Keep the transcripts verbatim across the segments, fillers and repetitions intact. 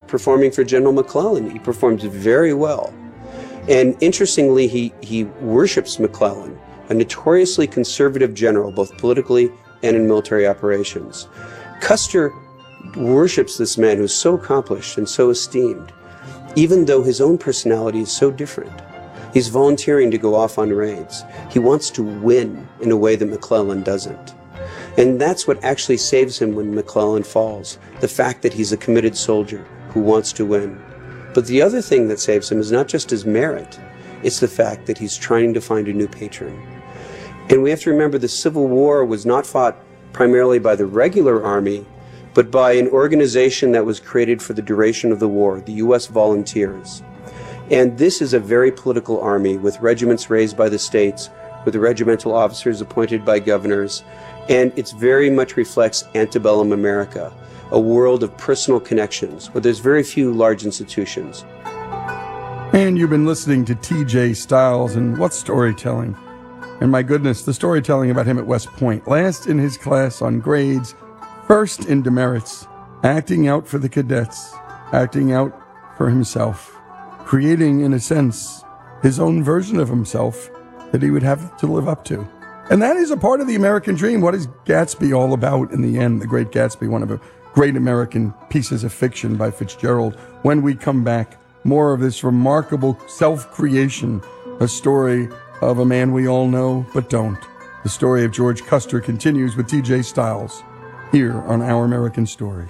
performing for General McClellan. He performs very well. And interestingly, he, he worships McClellan, a notoriously conservative general, both politically and in military operations. Custer worships this man who's so accomplished and so esteemed, even though his own personality is so different. He's volunteering to go off on raids. He wants to win in a way that McClellan doesn't. And that's what actually saves him when McClellan falls, the fact that he's a committed soldier who wants to win. But the other thing that saves him is not just his merit, it's the fact that he's trying to find a new patron. And we have to remember the Civil War was not fought primarily by the regular army, but by an organization that was created for the duration of the war, the U S Volunteers. And this is a very political army with regiments raised by the states, with regimental officers appointed by governors, and it very much reflects antebellum America, a world of personal connections where there's very few large institutions. And you've been listening to T J Stiles, and what storytelling. And my goodness, the storytelling about him at West Point. Last in his class on grades, first in demerits, acting out for the cadets, acting out for himself, creating, in a sense, his own version of himself that he would have to live up to. And that is a part of the American dream. What is Gatsby all about in the end? The Great Gatsby, one of the great American pieces of fiction by Fitzgerald. When we come back, more of this remarkable self-creation, a story of a man we all know but don't. The story of George Custer continues with T J Stiles here on Our American Stories.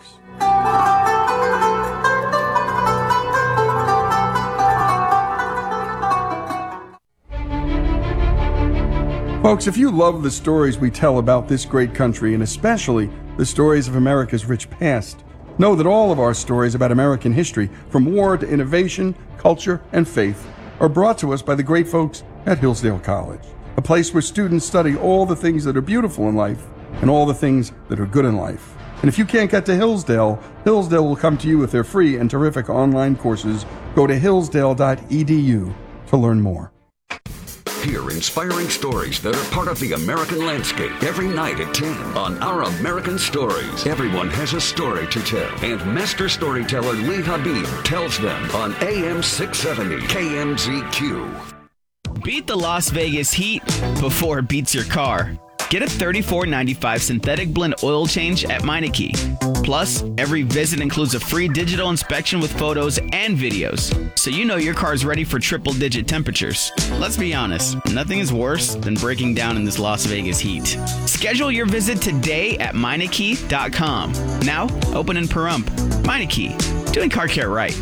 Folks, if you love the stories we tell about this great country, and especially the stories of America's rich past, know that all of our stories about American history, from war to innovation, culture, and faith, are brought to us by the great folks at Hillsdale College, a place where students study all the things that are beautiful in life and all the things that are good in life. And if you can't get to Hillsdale, Hillsdale will come to you with their free and terrific online courses. Go to hillsdale dot e d u to learn more. Hear inspiring stories that are part of the American landscape every night at ten on Our American Stories. Everyone has a story to tell, and master storyteller Lee Habib tells them on A M six seventy K M Z Q. Beat the Las Vegas heat before it beats your car. Get a thirty-four ninety-five synthetic blend oil change at Meineke. Plus, every visit includes a free digital inspection with photos and videos, so you know your car's ready for triple-digit temperatures. Let's be honest, nothing is worse than breaking down in this Las Vegas heat. Schedule your visit today at Meineke dot com. Now, open in Pahrump. Meineke, doing car care right.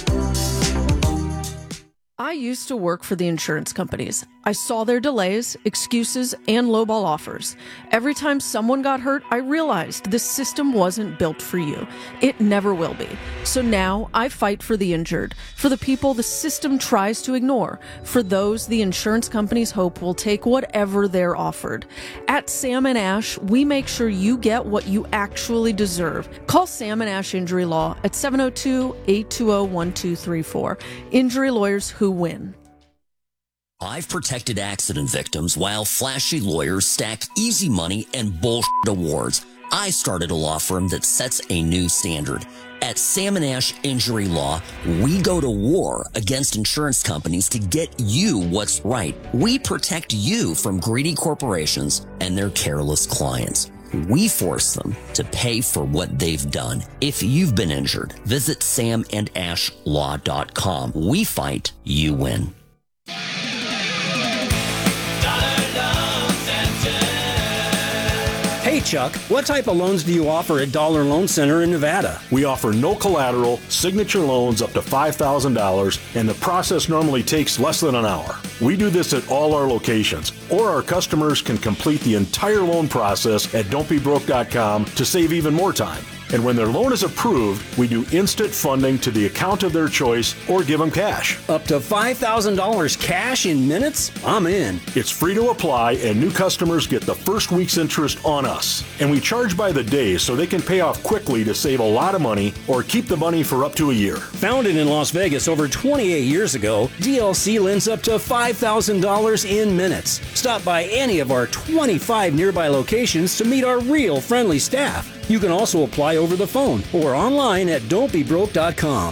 I used to work for the insurance companies. I saw their delays, excuses, and lowball offers. Every time someone got hurt, I realized this system wasn't built for you. It never will be. So now I fight for the injured, for the people the system tries to ignore, for those the insurance companies hope will take whatever they're offered. At Sam and Ash, we make sure you get what you actually deserve. Call Sam and Ash Injury Law at seven oh two, eight two oh, one two three four. Injury lawyers who win. I've protected accident victims while flashy lawyers stack easy money and bullshit awards. I started a law firm that sets a new standard. At Sam and Ash Injury Law, we go to war against insurance companies to get you what's right. We protect you from greedy corporations and their careless clients. We force them to pay for what they've done. If you've been injured, visit sam and ash law dot com. We fight, you win. Hey Chuck, what type of loans do you offer at Dollar Loan Center in Nevada? We offer no collateral, signature loans up to five thousand dollars, and the process normally takes less than an hour. We do this at all our locations, or our customers can complete the entire loan process at don't be broke dot com to save even more time. And when their loan is approved, we do instant funding to the account of their choice or give them cash. Up to five thousand dollars cash in minutes? I'm in. It's free to apply, and new customers get the first week's interest on us. And we charge by the day so they can pay off quickly to save a lot of money or keep the money for up to a year. Founded in Las Vegas over twenty-eight years ago, D L C lends up to five thousand dollars in minutes. Stop by any of our twenty-five nearby locations to meet our real friendly staff. You can also apply over the phone or online at don't be broke dot com.